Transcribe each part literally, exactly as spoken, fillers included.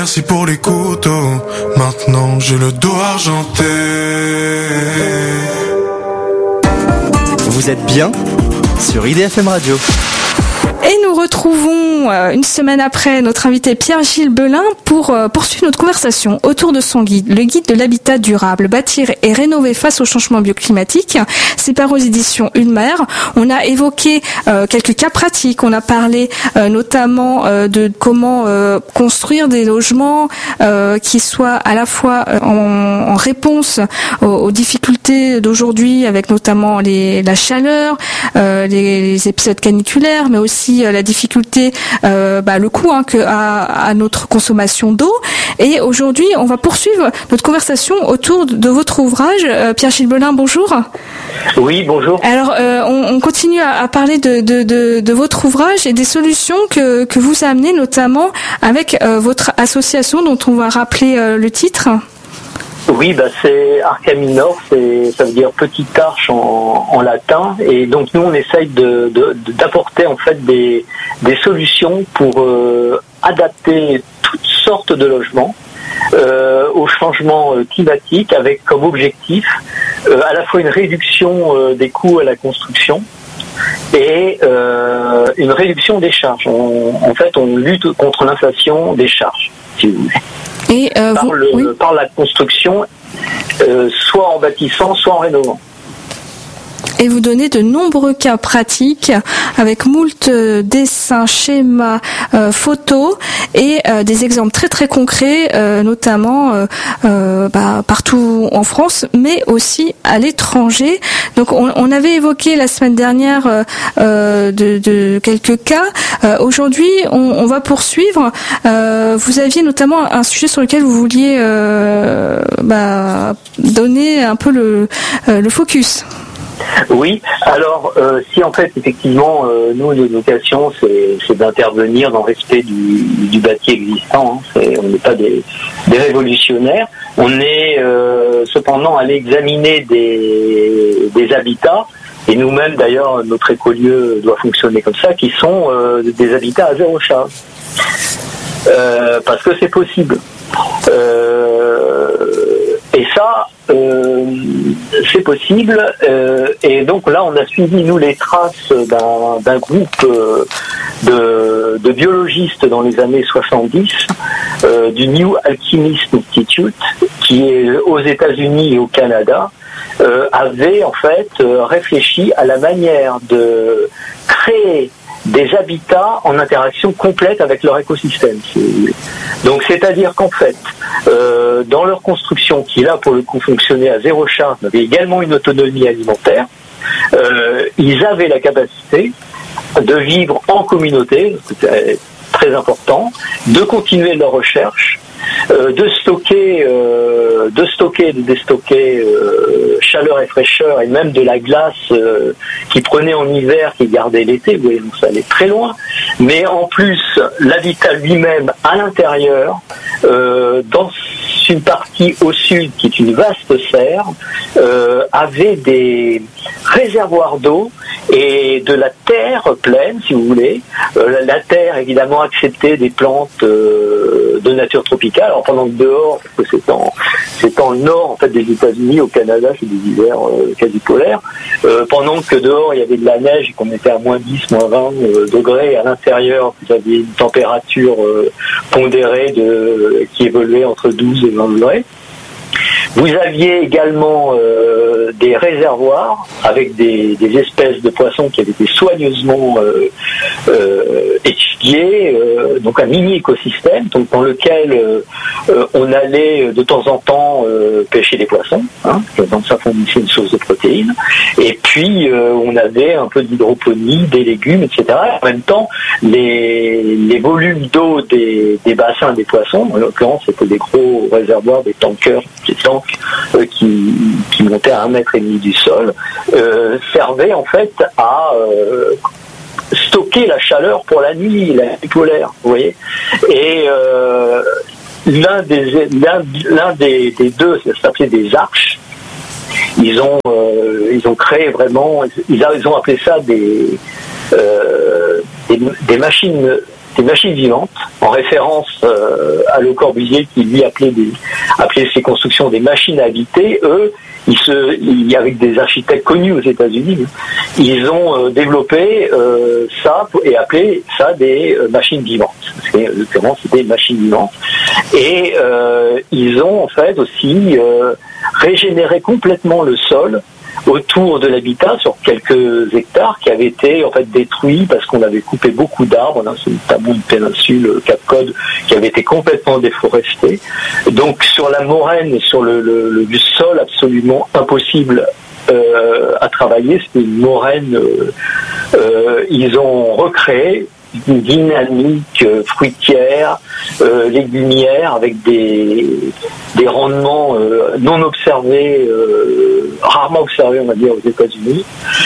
merci pour les couteaux. Maintenant j'ai le dos argenté. Vous êtes bien sur I D F M Radio. Et nous retrouvons euh, une semaine après notre invité Pierre-Gilles Belin pour euh, poursuivre notre conversation autour de son guide, le guide de l'habitat durable, bâtir et rénover face au changement bioclimatique. C'est paru aux éditions Ulmer. On a évoqué euh, quelques cas pratiques. On a parlé euh, notamment euh, de comment euh, construire des logements euh, qui soient à la fois euh, en, en réponse aux, aux difficultés d'aujourd'hui, avec notamment les, la chaleur, euh, les, les épisodes caniculaires, mais aussi la difficulté, euh, bah, le coût hein, que à, à notre consommation d'eau. Et aujourd'hui, on va poursuivre notre conversation autour de, de votre ouvrage. Euh, Pierre-Gilles Belin, bonjour. Oui, bonjour. Alors, euh, on, on continue à, à parler de, de, de, de votre ouvrage et des solutions que, que vous amenez, notamment avec euh, votre association, dont on va rappeler euh, le titre. Oui, bah c'est Arca Minor, c'est ça veut dire petite arche en, en latin, et donc nous on essaye de, de, de d'apporter en fait des des solutions pour euh, adapter toutes sortes de logements euh, au changement climatique, avec comme objectif euh, à la fois une réduction euh, des coûts à la construction et euh, une réduction des charges. On, en fait, on lutte contre l'inflation des charges, si vous voulez. Et euh, par, vous, le, oui. par la construction, euh, soit en bâtissant, soit en rénovant. Et vous donnez de nombreux cas pratiques avec moult euh, dessins, schémas, euh, photos et euh, des exemples très très concrets, euh, notamment euh, euh, bah, partout en France, mais aussi à l'étranger. Donc on, on avait évoqué la semaine dernière euh, euh, de, de quelques cas. Euh, aujourd'hui, on, on va poursuivre. Euh, vous aviez notamment un sujet sur lequel vous vouliez euh, bah, donner un peu le, euh, le focus. Oui, alors euh, si en fait effectivement euh, nous notre vocation c'est, c'est d'intervenir dans le respect du, du bâti existant, hein. C'est, on n'est pas des, des révolutionnaires, on est euh, cependant allé examiner des, des habitats, et nous-mêmes d'ailleurs notre écolieu doit fonctionner comme ça, qui sont euh, des habitats à zéro charge, euh, parce que c'est possible. Euh, et ça Euh, c'est possible, euh, et donc là on a suivi nous les traces d'un, d'un groupe euh, de, de biologistes dans les années soixante-dix euh, du New Alchemist Institute, qui est aux États-Unis et au Canada, euh, avait en fait euh, réfléchi à la manière de créer des habitats en interaction complète avec leur écosystème. Donc c'est-à-dire qu'en fait, euh, dans leur construction, qui là pour le coup fonctionnait à zéro charge, avait également une autonomie alimentaire, euh, ils avaient la capacité de vivre en communauté, c'était très important, de continuer leur recherche, euh, de stocker, euh, de stocker, de déstocker euh, chaleur et fraîcheur, et même de la glace euh, qui prenait en hiver, qui gardait l'été. Vous voyez, donc ça allait très loin. Mais en plus, l'habitat lui-même à l'intérieur, euh, dans une partie au sud, qui est une vaste serre, euh, avait des réservoirs d'eau et de la terre pleine, si vous voulez. Euh, la terre, évidemment, acceptait des plantes euh, de nature tropicale. Alors pendant que dehors, parce que c'est en, c'est en nord en fait des États-Unis, au Canada, c'est des hivers euh, quasi polaires. Euh, pendant que dehors il y avait de la neige et qu'on était à moins dix, moins vingt euh, degrés, à l'intérieur vous aviez une température euh, pondérée de, qui évoluait entre douze et vingt degrés. Vous aviez également euh, des réservoirs avec des, des espèces de poissons qui avaient été soigneusement euh, euh, étudiés, euh, donc un mini-écosystème donc dans lequel euh, on allait de temps en temps euh, pêcher des poissons, hein, donc ça fournissait une source de protéines, et puis euh, on avait un peu d'hydroponie, des légumes, et cetera. En même temps, les, les volumes d'eau des, des bassins des poissons, en l'occurrence c'était des gros réservoirs, des tankers, des tanks euh, qui, qui montaient à un mètre et demi du sol, euh, servaient en fait à euh, stocker la chaleur pour la nuit, la nuit polaire, vous voyez. Et euh, l'un des l'un, l'un des, des deux, ça s'appelait des arches. Ils ont euh, ils ont créé vraiment, ils, a, ils ont appelé ça des, euh, des des machines des machines vivantes, en référence euh, à Le Corbusier qui lui appelait, des, appelait ces constructions des machines à habiter. Eux, ils se, ils, avec des architectes connus aux États-Unis, ils ont euh, développé euh, ça et appelé ça des euh, machines vivantes. C'est, en l'occurrence, c'était des machines vivantes. Et euh, ils ont en fait aussi euh, régénéré complètement le sol autour de l'habitat sur quelques hectares qui avaient été en fait détruits parce qu'on avait coupé beaucoup d'arbres, notamment une péninsule Cap Cod qui avait été complètement déforestée. Donc sur la moraine et sur le, le, le sol absolument impossible euh, à travailler, c'était une moraine. Euh, euh, ils ont recréé une dynamique euh, fruitière, euh, légumière, avec des, des rendements euh, non observés, euh, rarement observés, on va dire, aux États-Unis,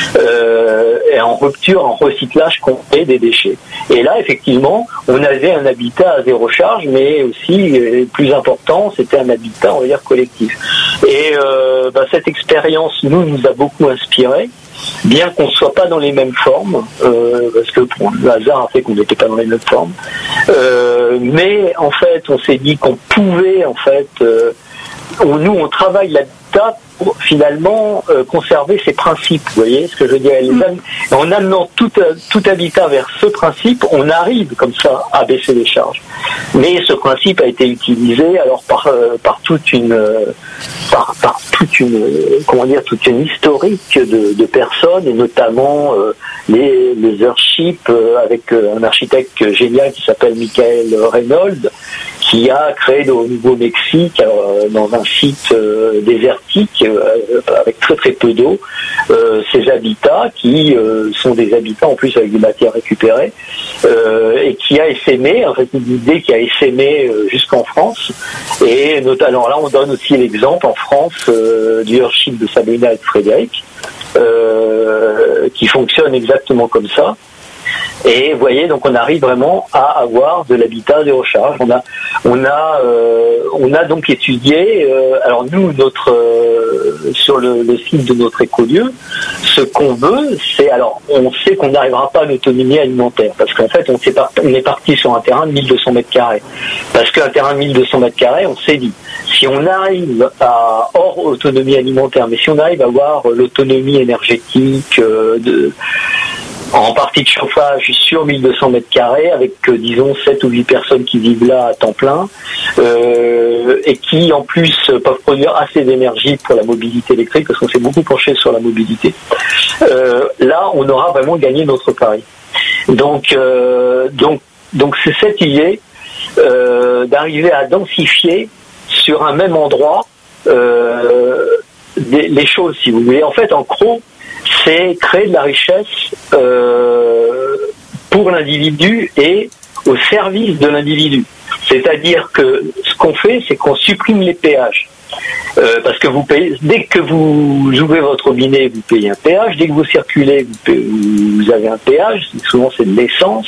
euh, et en rupture, en recyclage complet des déchets. Et là, effectivement, on avait un habitat à zéro charge, mais aussi, euh, plus important, c'était un habitat, on va dire, collectif. Et euh, bah, cette expérience, nous, nous a beaucoup inspiré. Bien qu'on ne soit pas dans les mêmes formes, euh, parce que bon, le hasard a fait qu'on n'était pas dans les mêmes formes, euh, mais en fait, on s'est dit qu'on pouvait, en fait, euh, on, nous, on travaille l'habitat pour finalement euh, conserver ses principes. Vous voyez ce que je veux dire? Les am- En amenant tout, tout habitat vers ce principe, on arrive comme ça à baisser les charges. Mais ce principe a été utilisé alors par euh, par toute une euh, par, par toute une euh, comment dire toute une historique de, de personnes et notamment euh, les les Earthships euh, avec euh, un architecte génial qui s'appelle Michael Reynolds qui a créé au Nouveau-Mexique euh, dans un site euh, désertique euh, avec très très peu d'eau euh, ces habitats qui euh, sont des habitats en plus avec des matières récupérées euh, et qui a essaimé en fait une idée qui a essaimé euh, jusqu'en France et notamment là on donne aussi l'exemple en France euh, du Earthship de Sabrina et de Frédéric euh, qui fonctionne exactement comme ça. Et vous voyez, donc on arrive vraiment à avoir de l'habitat zéro charge. On a, on a, euh, on a donc étudié. Euh, alors nous, notre euh, sur le, le site de notre écolieu, ce qu'on veut, c'est alors on sait qu'on n'arrivera pas à l'autonomie alimentaire parce qu'en fait on, par, on est parti sur un terrain de mille deux cents mètres carrés. Parce qu'un terrain de mille deux cents mètres carrés, on s'est dit si on arrive à hors autonomie alimentaire, mais si on arrive à avoir l'autonomie énergétique euh, de en partie de chauffage sur mille deux cents mètres carrés avec, euh, disons, sept ou huit personnes qui vivent là à temps plein euh, et qui, en plus, peuvent produire assez d'énergie pour la mobilité électrique parce qu'on s'est beaucoup penché sur la mobilité. Euh, là, on aura vraiment gagné notre pari. Donc, euh, donc, donc c'est cette idée euh, d'arriver à densifier sur un même endroit euh, des, les choses, si vous voulez. En fait, en gros, c'est créer de la richesse euh, pour l'individu et au service de l'individu. C'est-à-dire que ce qu'on fait, c'est qu'on supprime les péages. Euh, parce que vous payez, dès que vous ouvrez votre robinet, vous payez un péage. Dès que vous circulez, vous, payez, vous avez un péage. Souvent, c'est de l'essence.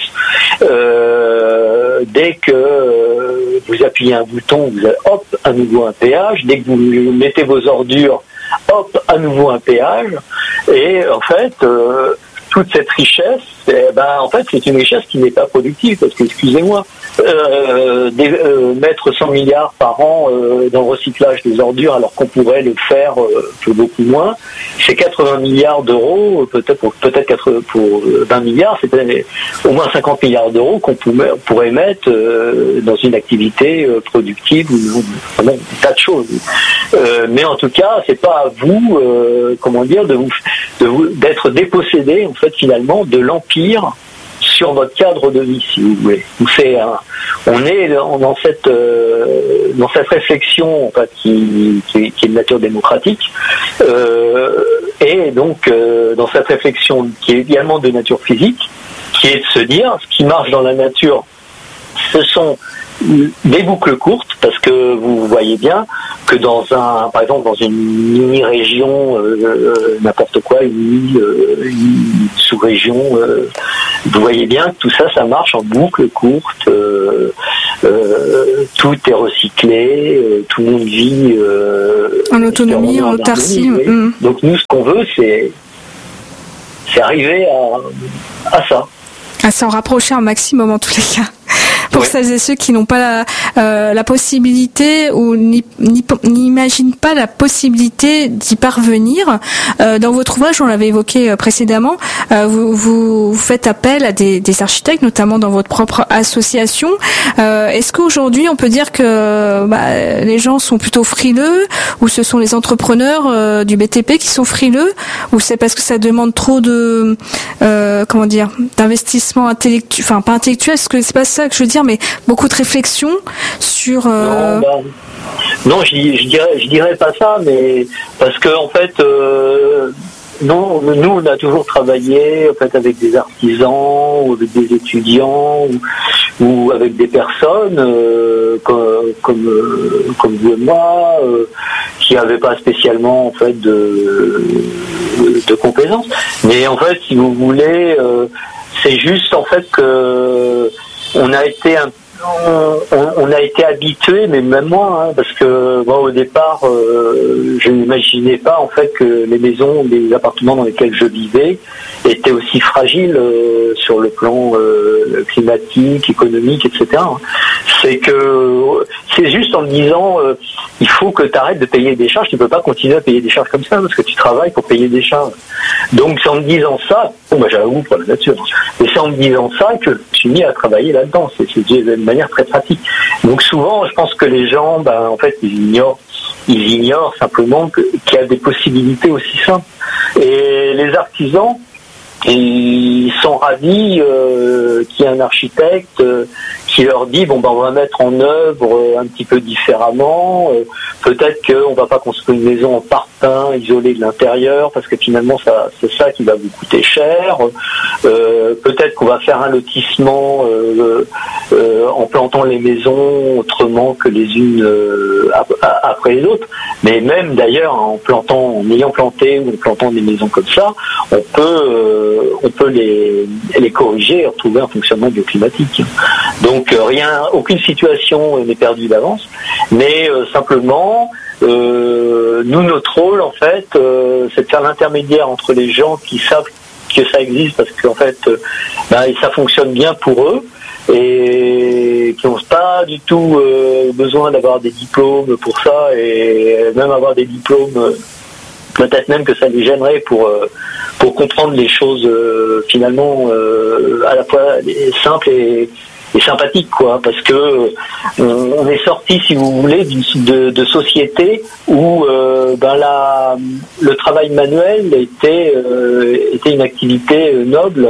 Euh, dès que euh, vous appuyez un bouton, vous avez hop, à nouveau un péage. Dès que vous mettez vos ordures, hop, à nouveau un péage. Et en fait, euh, toute cette richesse, eh ben, en fait, c'est une richesse qui n'est pas productive, parce que, excusez-moi, euh, des, euh, mettre cent milliards par an euh, dans le recyclage des ordures, alors qu'on pourrait le faire euh, pour beaucoup moins, c'est quatre-vingts milliards d'euros, peut-être pour, peut-être pour vingt milliards, c'est au moins cinquante milliards d'euros qu'on pourrait, pourrait mettre euh, dans une activité euh, productive ou vraiment un tas de choses. Euh, mais en tout cas, c'est pas à vous, euh, comment dire, de vous, de vous, d'être dépossédé en fait finalement de l'empire sur votre cadre de vie, si vous voulez. C'est un, on est dans cette euh, dans cette réflexion en fait, qui, qui, qui est de nature démocratique, euh, et donc euh, dans cette réflexion qui est également de nature physique, qui est de se dire ce qui marche dans la nature, ce sont des boucles courtes, parce que vous voyez bien que dans un, par exemple dans une mini-région, euh, n'importe quoi, une, euh, une sous-région, euh, vous voyez bien que tout ça, ça marche en boucle courte, euh, euh, tout est recyclé, euh, tout le monde vit euh, en autonomie, en autarcie. Oui. Mmh. Donc nous, ce qu'on veut, c'est c'est arriver à, à ça. À s'en rapprocher un maximum en tous les cas. Pour ouais. celles et ceux qui n'ont pas la, euh, la possibilité ou n'imaginent pas la possibilité d'y parvenir. Euh, dans votre ouvrage, on l'avait évoqué précédemment, euh, vous, vous, vous faites appel à des, des architectes, notamment dans votre propre association. Euh, est-ce qu'aujourd'hui, on peut dire que bah, les gens sont plutôt frileux, ou ce sont les entrepreneurs euh, du B T P qui sont frileux, ou c'est parce que ça demande trop de euh, comment dire d'investissement intellectuel, enfin pas intellectuel, parce que c'est pas ça que je veux dire, mais beaucoup de réflexion sur. Euh... Non, bah, non, je, je dirais, je dirais pas ça, mais parce que en fait, euh, non, nous on a toujours travaillé en fait avec des artisans ou avec des étudiants ou, ou avec des personnes euh, comme comme, euh, comme vous et moi euh, qui n'avaient pas spécialement en fait de de compétences. Mais en fait, si vous voulez, euh, c'est juste en fait que on a été un, on, on a été habitué, mais même moi, hein, parce que moi au départ, euh, je n'imaginais pas en fait que les maisons, les appartements dans lesquels je vivais étaient aussi fragiles euh, sur le plan euh, climatique, économique, et cetera. C'est que c'est juste en me disant, euh, il faut que tu arrêtes de payer des charges. Tu peux pas continuer à payer des charges comme ça parce que tu travailles pour payer des charges. Donc c'est en me disant ça, bon bah j'avoue pour la nature, mais c'est en me disant ça que je suis mis à travailler là-dedans. C'est, c'est de manière très pratique. Donc souvent, je pense que les gens, bah, en fait, ils ignorent, ils ignorent simplement que, qu'il y a des possibilités aussi simples. Et les artisans, ils sont ravis euh, qu'il y ait un architecte euh, qui leur dit bon ben on va mettre en œuvre euh, un petit peu différemment. Euh, peut-être qu'on va pas construire une maison en parpaing isolée de l'intérieur parce que finalement ça c'est ça qui va vous coûter cher. Euh, peut-être qu'on va faire un lotissement euh, euh, en plantant les maisons autrement que les unes euh, après les autres. Mais même d'ailleurs en plantant, en ayant planté ou en plantant des maisons comme ça, on peut euh, on peut les, les corriger et retrouver un fonctionnement bioclimatique. Donc euh, rien, aucune situation n'est perdue d'avance, mais euh, simplement, euh, nous notre rôle en fait, euh, c'est de faire l'intermédiaire entre les gens qui savent que ça existe parce qu'en fait, euh, bah, ça fonctionne bien pour eux et qui n'ont pas du tout euh, besoin d'avoir des diplômes pour ça et même avoir des diplômes. Euh, Peut-être même que ça les gênerait pour euh, pour comprendre les choses euh, finalement euh, à la fois simples et, et sympathiques quoi, parce que euh, on est sorti, si vous voulez, d'une de, de société où euh, ben la le travail manuel était euh, était une activité noble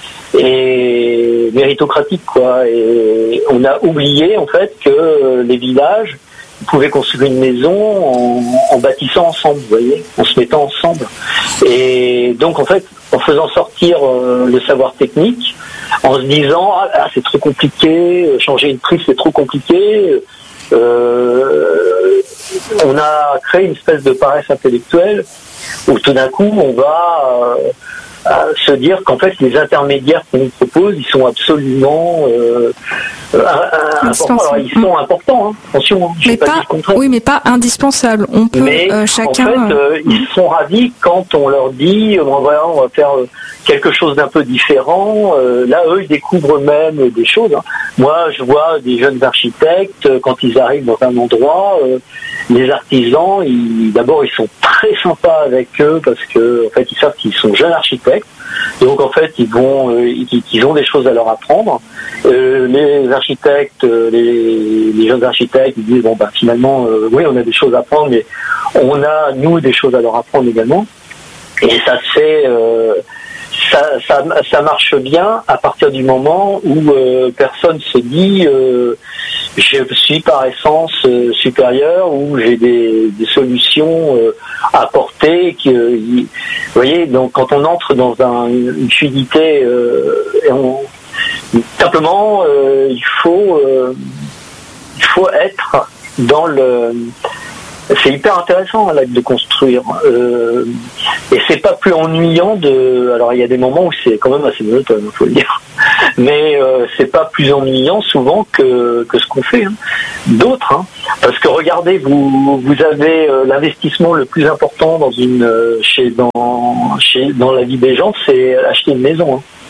et méritocratique quoi, et on a oublié en fait que les villages pouvaient construire une maison en, en bâtissant ensemble, vous voyez, en se mettant ensemble. Et donc, en fait, en faisant sortir euh, le savoir technique, en se disant ah, ah c'est trop compliqué, changer une prise c'est trop compliqué, euh, on a créé une espèce de paresse intellectuelle où tout d'un coup on va euh, à se dire qu'en fait les intermédiaires qu'on nous propose ils sont absolument euh, euh, importants. Alors ils sont importants, hein. Attention, hein. Je mais pas, pas dit le contraire. Oui, mais pas indispensables. On peut mais euh, chacun. En fait, euh, ils sont ravis quand on leur dit on va, on va faire quelque chose d'un peu différent. Euh, là, eux, ils découvrent même des choses. Hein. Moi, je vois des jeunes architectes quand ils arrivent dans un endroit. Euh, les artisans, ils, d'abord, ils sont très sympas avec eux parce que en fait, ils savent qu'ils sont jeunes architectes. Donc en fait, ils vont, euh, ils, ils ont des choses à leur apprendre. Euh, les architectes, les, les jeunes architectes, ils disent bon bah finalement, euh, oui, on a des choses à apprendre, mais on a nous des choses à leur apprendre également. Et ça se fait, euh, ça, ça, ça marche bien à partir du moment où euh, personne se dit euh, je suis par essence euh, supérieur ou j'ai des, des solutions euh, à apporter. Qui, euh, y, vous voyez, donc quand on entre dans un, une fluidité, euh, et on, simplement euh, il faut euh, il faut être dans le. C'est hyper intéressant l'acte de construire euh, et c'est pas plus ennuyant de. Alors il y a des moments où c'est quand même assez monotone, faut le dire, mais euh, c'est pas plus ennuyant souvent que que ce qu'on fait. Hein. D'autres, hein, parce que regardez, vous vous avez euh, l'investissement le plus important dans une euh, chez dans chez dans la vie des gens, c'est acheter une maison. Hein.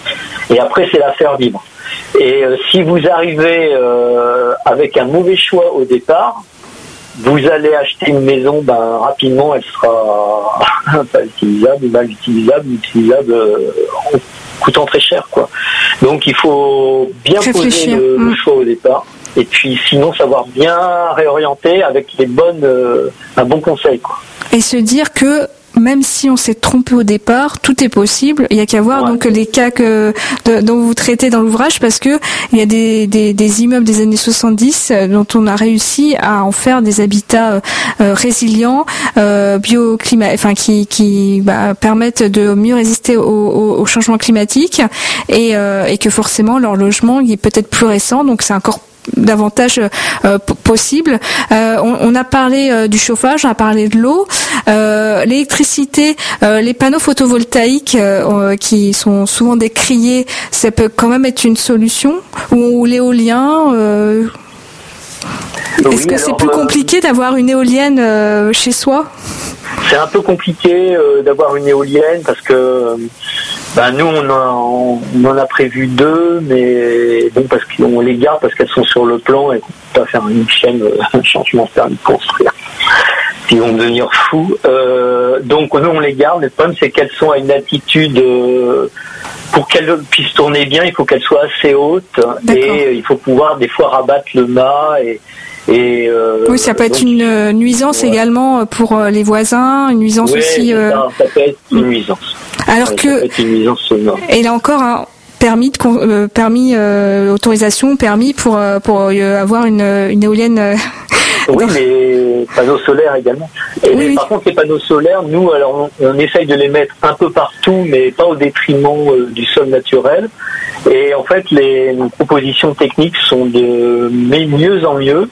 Et après, c'est la faire vivre. Et euh, si vous arrivez euh, avec un mauvais choix au départ, vous allez acheter une maison, ben rapidement, elle sera pas utilisable, mal utilisable, utilisable euh, en coûtant très cher, quoi. Donc, il faut bien Réfléchir. poser le, mmh. le choix au départ. Et puis, sinon, savoir bien réorienter avec les bonnes, euh, un bon conseil, quoi. Et se dire que même si on s'est trompé au départ, tout est possible. Il y a qu'à voir ouais. donc les cas que de, dont vous traitez dans l'ouvrage, parce que il y a des, des, des immeubles des années soixante-dix euh, dont on a réussi à en faire des habitats euh, résilients, euh, bioclimat, enfin qui qui bah, permettent de mieux résister au, au, au changement climatique, et, euh, et que forcément leur logement il est peut-être plus récent, donc c'est encore davantage euh, p- possible. Euh, on, on a parlé euh, du chauffage, on a parlé de l'eau, euh, l'électricité, euh, les panneaux photovoltaïques euh, qui sont souvent décriés, ça peut quand même être une solution. Ou, ou l'éolien. Euh, oui, est-ce que alors, c'est plus euh, compliqué d'avoir une éolienne euh, chez soi ? C'est un peu compliqué euh, d'avoir une éolienne parce que ben, nous on, a, on, on en a prévu deux, mais bon, parce qu'on les garde parce qu'elles sont sur le plan et qu'on ne peut pas faire une chaîne euh, un changement de permis de construire. Ils vont devenir fous. Euh, donc nous on les garde, mais le problème c'est qu'elles sont à une altitude euh, pour qu'elles puissent tourner bien, il faut qu'elles soient assez hautes. D'accord. Et il faut pouvoir des fois rabattre le mât et Et euh, oui, ça peut être donc, une nuisance ouais. également pour les voisins, une nuisance ouais, aussi. Euh... Ça, ça peut être une nuisance. Alors ouais, que. Ça peut être une nuisance sonore. Et là encore, un permis, de, euh, permis, euh, autorisation, permis pour euh, pour euh, avoir une, une éolienne. Euh, oui, les panneaux solaires également. Et oui, les, oui. Par contre, les panneaux solaires, nous, alors on, on essaye de les mettre un peu partout, mais pas au détriment euh, du sol naturel. Et en fait, les nos propositions techniques sont de mieux en mieux.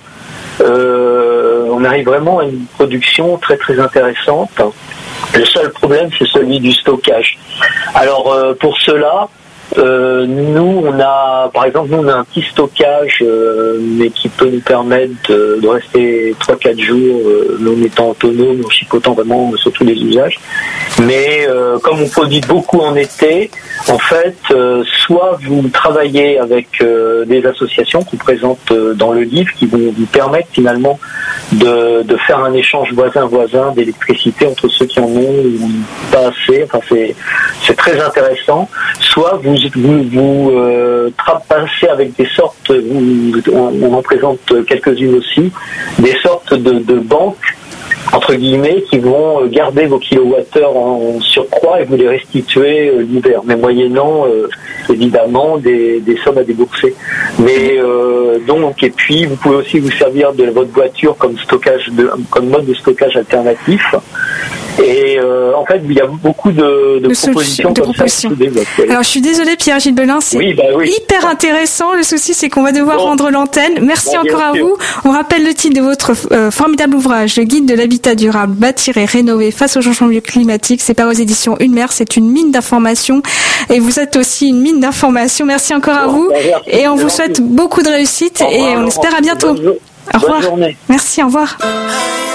Euh, on arrive vraiment à une production très très intéressante. Le seul problème, c'est celui du stockage. Alors euh, pour cela, euh, nous on a, par exemple, nous on a un petit stockage, euh, mais qui peut nous permettre de, de rester trois quatre jours, euh, en étant autonome, en chipotant vraiment sur tous les usages. Mais euh, comme on produit beaucoup en été, en fait, euh, soit vous travaillez avec euh, des associations qu'on présente euh, dans le livre, qui vont vous permettre finalement de, de faire un échange voisin-voisin d'électricité entre ceux qui en ont ou pas assez. Enfin, c'est, c'est très intéressant. Soit vous vous, vous euh, passez avec des sortes, vous, on, on en présente quelques-unes aussi, des sortes de, de banques entre guillemets, qui vont garder vos kilowattheures en surcroît et vous les restituer euh, l'hiver, mais moyennant euh, évidemment des, des sommes à débourser. Mais euh, donc, et puis vous pouvez aussi vous servir de votre voiture comme stockage, de, comme mode de stockage alternatif. Et euh, en fait, il y a beaucoup de, de, de propositions de comme propositions. ça qui se développent. Alors, je suis désolée, Pierre-Gilles Belin, c'est oui, bah oui. hyper intéressant. Le souci, c'est qu'on va devoir bon. rendre l'antenne. Merci bon, encore à sûr. vous. On rappelle le titre de votre euh, formidable ouvrage, Le guide de l'habitat durable, bâtir et rénover face au changement climatique. C'est par aux éditions Une Mer. C'est une mine d'informations. Et vous êtes aussi une mine d'informations. Merci encore à bon, vous. Bah, et on vous souhaite beaucoup de réussite. Et on espère à bientôt. Bonne, au revoir. Bonne journée. Merci, au revoir.